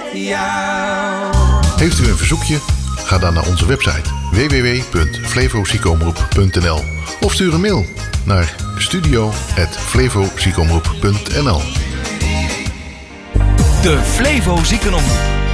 jou. Heeft u een verzoekje? Ga dan naar onze website www.flevoziekenomroep.nl of stuur een mail naar studio@flevoziekenomroep.nl. De Flevo Ziekenomroep.